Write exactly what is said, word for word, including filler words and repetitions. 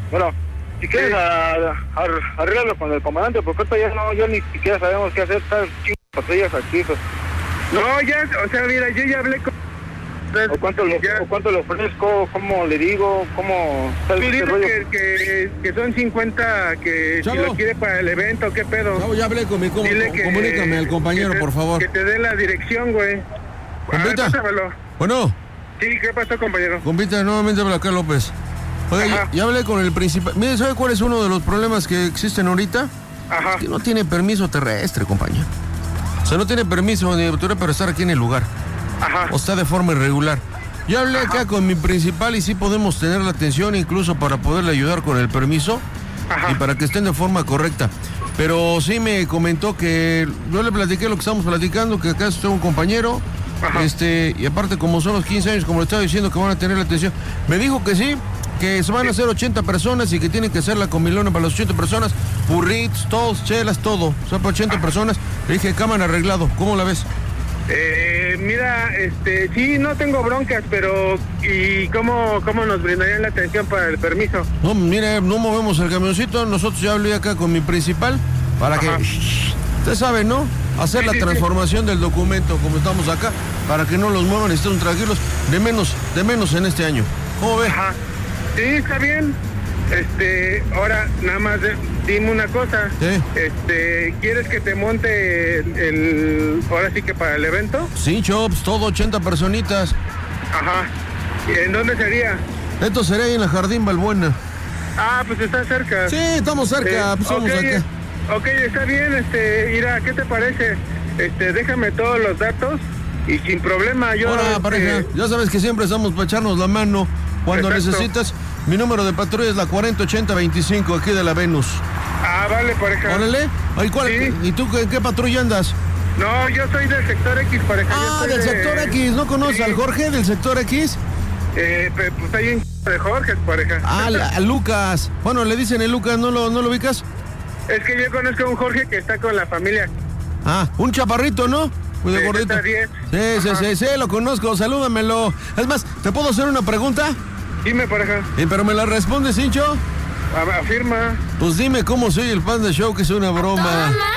Bueno, si quieres a, a, arreglarlo con el comandante, porque ahorita ya no, ya ni siquiera sabemos qué hacer, están chingos patrullas aquí. Pues. No, ya, o sea, mira, yo ya hablé con... ¿O cuánto, le, ¿O cuánto le ofrezco? ¿Cómo le digo? ¿Cómo...? Tú dile que, que, que son cincuenta, que Chavo. si lo quiere para el evento, ¿qué pedo? No, ya hablé con mi... Com Dile que, comunícame al compañero, te, por favor. Que te dé la dirección, güey. ¿Compita? Pásamelo. Bueno. Sí, ¿qué pasó, compañero? Compita, nuevamente habla acá López. Oye, ya, ya hablé con el principal... Mire, ¿sabe cuál es uno de los problemas que existen ahorita? Ajá. Es que no tiene permiso terrestre, compañero. O sea, no tiene permiso ni autoridad para estar aquí en el lugar. Ajá. O está de forma irregular. Yo hablé Ajá. acá con mi principal y sí podemos tener la atención incluso para poderle ayudar con el permiso. Ajá. Y para que estén de forma correcta. Pero sí me comentó que yo le platiqué lo que estamos platicando, que acá está un compañero. Ajá. Este, y aparte como son los quince años, como le estaba diciendo, que van a tener la atención. Me dijo que sí, que se van a hacer ochenta personas y que tienen que hacer la comilona para las ochenta personas, burritos, todos, chelas, todo. O sea, para ochenta Ajá. personas. Le dije, cámara arreglado, ¿cómo la ves? Eh, mira, este, sí, no tengo broncas, pero ¿y cómo, cómo nos brindarían la atención para el permiso? No, mire, no movemos el camioncito, nosotros ya hablé acá con mi principal, para Ajá. que, usted sabe, ¿no? Hacer sí, la sí, transformación sí. del documento, como estamos acá, para que no los muevan y estén tranquilos, de menos, de menos en este año. ¿Cómo ve? Ajá. Sí, está bien. Este, ahora, nada más de, dime una cosa. ¿Sí? Este, ¿quieres que te monte el, el, ahora sí que para el evento? Sí, Chops, todo ochenta personitas. Ajá. ¿En dónde sería? Esto sería ahí en la Jardín Balbuena. Ah, pues está cerca. Sí, estamos cerca, eh, pues somos okay, acá. Ok, está bien, este, Ira, ¿qué te parece? Este, déjame todos los datos y sin problema yo... Hola, este... pareja, ya sabes que siempre estamos para echarnos la mano cuando Exacto. necesitas. Mi número de patrulla es la cuarenta ochenta veinticinco, aquí de la Venus. Ah, vale, pareja. Órale. Ay, ¿cuál? Sí. ¿Y tú en qué patrulla andas? No, yo soy del sector X, pareja. Ah, del de... sector X. ¿No conoces sí. al Jorge del sector X? Eh, pues hay un de Jorge, pareja. Ah, a Lucas. Bueno, le dicen el Lucas, ¿no lo, no lo ubicas? Es que yo conozco a un Jorge que está con la familia. Ah, un chaparrito, ¿no? Muy de gordito. Sí, sí, sí, sí, lo conozco, salúdamelo. Es más, ¿te puedo hacer una pregunta? Dime, pareja. ¿Y pero me la respondes, hincho? Afirma. Pues dime cómo soy el Panda Show, que es una broma.